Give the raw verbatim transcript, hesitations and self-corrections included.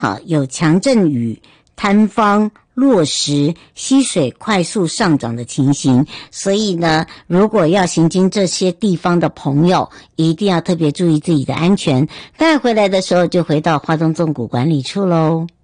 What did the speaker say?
好，有强阵雨、坍方、落石、溪水快速上涨的情形，所以呢，如果要行经这些地方的朋友，一定要特别注意自己的安全。带回来的时候就回到花东纵谷管理处喽。